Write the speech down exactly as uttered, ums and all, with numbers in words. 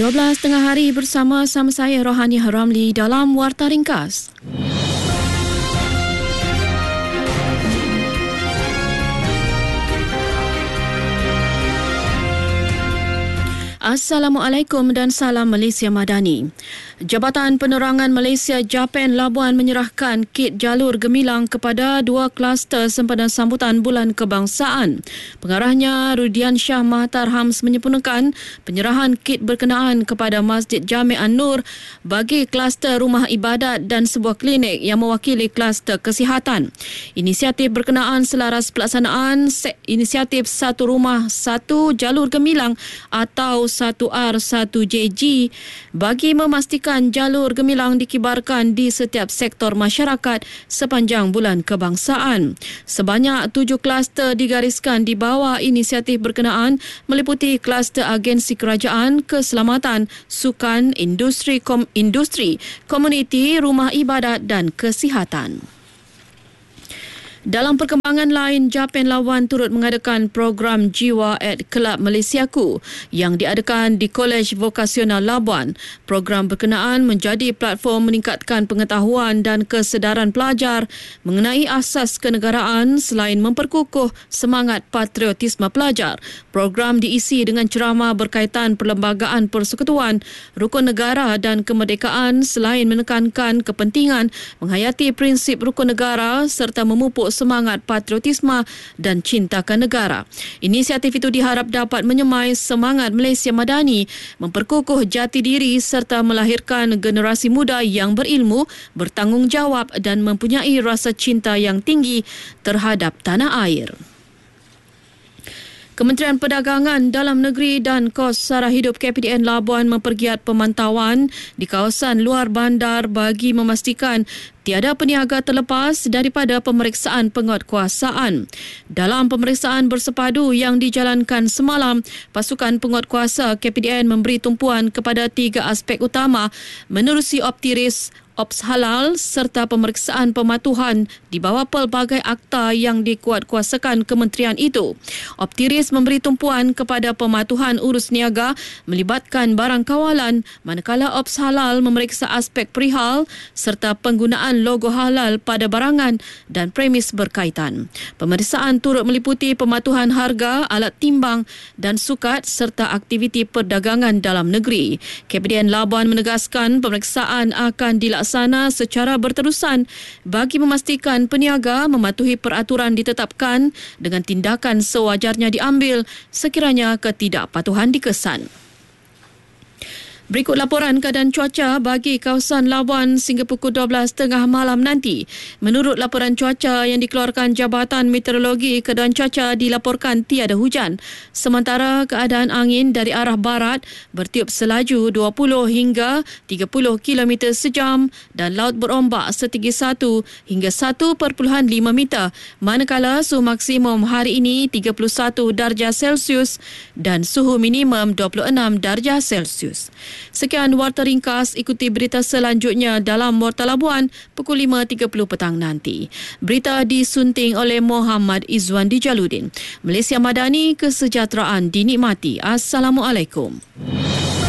dua belas tengah hari bersama-sama saya Rohani Ramli dalam Warta Ringkas. Assalamualaikum dan salam Malaysia Madani. Jabatan Penerangan Malaysia Japan Labuan menyerahkan kit jalur gemilang kepada dua kluster sempena sambutan Bulan Kebangsaan. Pengarahnya Rudian Shah Mahtar Hams menyempurnakan penyerahan kit berkenaan kepada Masjid Jami' An-Nur bagi kluster rumah ibadat dan sebuah klinik yang mewakili kluster kesihatan. Inisiatif berkenaan selaras pelaksanaan inisiatif Satu Rumah Satu Jalur Gemilang atau satu R satu J G bagi memastikan jalur gemilang dikibarkan di setiap sektor masyarakat sepanjang Bulan Kebangsaan. Sebanyak tujuh kluster digariskan di bawah inisiatif berkenaan meliputi kluster agensi kerajaan, keselamatan, sukan, industri, kom, industri, komuniti, rumah ibadat dan kesihatan. Dalam perkembangan lain, Japan Labuan turut mengadakan program Jiwa at Kelab Malaysiaku yang diadakan di Kolej Vokasional Labuan. Program berkenaan menjadi platform meningkatkan pengetahuan dan kesedaran pelajar mengenai asas kenegaraan selain memperkukuh semangat patriotisme pelajar. Program diisi dengan ceramah berkaitan perlembagaan persekutuan, rukun negara dan kemerdekaan selain menekankan kepentingan menghayati prinsip rukun negara serta memupuk semangat patriotisme dan cintakan negara. Inisiatif itu diharap dapat menyemai semangat Malaysia Madani, memperkukuh jati diri serta melahirkan generasi muda yang berilmu, bertanggungjawab dan mempunyai rasa cinta yang tinggi terhadap tanah air. Kementerian Perdagangan Dalam Negeri dan Kos Sara Hidup K P D N Labuan mempergiat pemantauan di kawasan luar bandar bagi memastikan tiada peniaga terlepas daripada pemeriksaan penguatkuasaan. Dalam pemeriksaan bersepadu yang dijalankan semalam, pasukan penguatkuasa K P D N memberi tumpuan kepada tiga aspek utama menerusi optiris, ops halal serta pemeriksaan pematuhan di bawah pelbagai akta yang dikuatkuasakan kementerian itu. Optiris memberi tumpuan kepada pematuhan urus niaga melibatkan barang kawalan, manakala ops halal memeriksa aspek perihal serta penggunaan logo halal pada barangan dan premis berkaitan. Pemeriksaan turut meliputi pematuhan harga, alat timbang dan sukat serta aktiviti perdagangan dalam negeri. K P D N Labuan menegaskan pemeriksaan akan dilaksana secara berterusan bagi memastikan peniaga mematuhi peraturan ditetapkan dengan tindakan sewajarnya diambil sekiranya ketidakpatuhan dikesan. Berikut laporan keadaan cuaca bagi kawasan Labuan sehingga pukul dua belas tiga puluh malam nanti. Menurut laporan cuaca yang dikeluarkan Jabatan Meteorologi, keadaan cuaca dilaporkan tiada hujan. Sementara keadaan angin dari arah barat bertiup selaju dua puluh hingga tiga puluh kilometer sejam dan laut berombak setinggi satu hingga satu perpuluhan lima meter. Manakala suhu maksimum hari ini tiga puluh satu darjah Celsius dan suhu minimum dua puluh enam darjah Celsius. Sekian Warta Ringkas, ikuti berita selanjutnya dalam Warta Labuan pukul lima tiga puluh petang nanti. Berita disunting oleh Muhammad Izwan Dijaludin. Malaysia Madani, kesejahteraan dinikmati. Assalamualaikum.